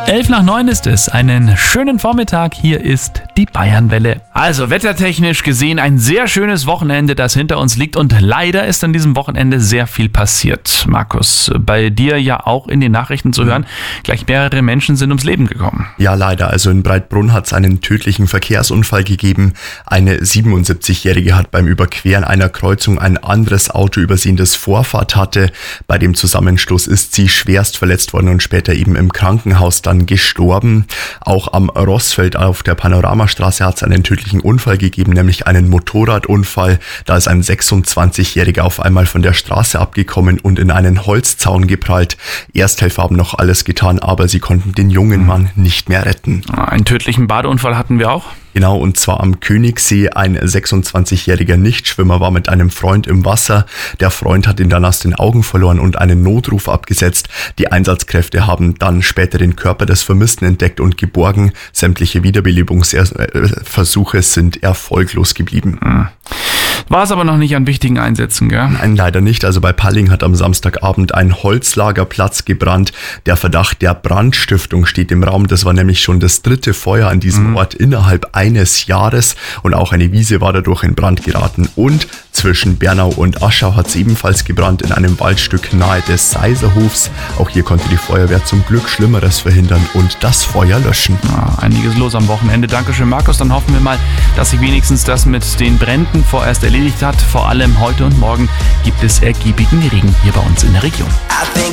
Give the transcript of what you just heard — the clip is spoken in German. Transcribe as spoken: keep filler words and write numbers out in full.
Elf nach neun ist es. Einen schönen Vormittag. Hier ist die Bayernwelle. Also wettertechnisch gesehen ein sehr schönes Wochenende, das hinter uns liegt. Und leider ist an diesem Wochenende sehr viel passiert. Markus, bei dir ja auch in den Nachrichten zu hören, gleich mehrere Menschen sind ums Leben gekommen. Ja, leider. Also in Breitbrunn hat es einen tödlichen Verkehrsunfall gegeben. Eine siebenundsiebzigjährige hat beim Überqueren einer Kreuzung ein anderes Auto übersehen, das Vorfahrt hatte. Bei dem Zusammenstoß ist sie schwerst verletzt worden und später eben im Krankenhaus dann gestorben. Auch am Rossfeld auf der Panoramastraße hat es einen tödlichen Unfall gegeben, nämlich einen Motorradunfall. Da ist ein sechsundzwanzigjähriger auf einmal von der Straße abgekommen und in einen Holzzaun geprallt. Ersthelfer haben noch alles getan, aber sie konnten den jungen Mann nicht mehr retten. Einen tödlichen Badeunfall hatten wir auch. Genau, und zwar am Königssee. Ein sechsundzwanzigjähriger Nichtschwimmer war mit einem Freund im Wasser. Der Freund hat ihn dann aus den Augen verloren und einen Notruf abgesetzt. Die Einsatzkräfte haben dann später den Körper des Vermissten entdeckt und geborgen. Sämtliche Wiederbelebungsversuche sind erfolglos geblieben. Hm. War es aber noch nicht an wichtigen Einsätzen, gell? Nein, leider nicht. Also bei Palling hat am Samstagabend ein Holzlagerplatz gebrannt. Der Verdacht der Brandstiftung steht im Raum. Das war nämlich schon das dritte Feuer an diesem mhm. Ort innerhalb eines Jahres. Und auch eine Wiese war dadurch in Brand geraten. Und zwischen Bernau und Aschau hat es ebenfalls gebrannt in einem Waldstück nahe des Seiserhofs. Auch hier konnte die Feuerwehr zum Glück Schlimmeres verhindern und das Feuer löschen. Ja, einiges los am Wochenende. Dankeschön, Markus. Dann hoffen wir mal, dass sich wenigstens das mit den Bränden vorerst erledigt hat. Vor allem heute und morgen gibt es ergiebigen Regen hier bei uns in der Region.